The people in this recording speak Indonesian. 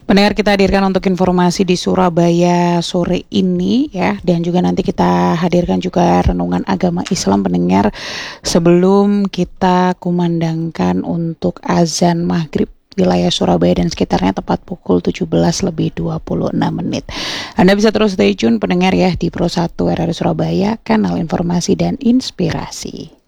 Pendengar, kita hadirkan untuk informasi di Surabaya sore ini ya, dan juga nanti kita hadirkan juga renungan agama Islam pendengar sebelum kita kumandangkan untuk azan maghrib wilayah Surabaya dan sekitarnya tepat pukul 17:26. Anda bisa terus stay tune pendengar ya di Pro 1 RRI Surabaya, kanal informasi dan inspirasi.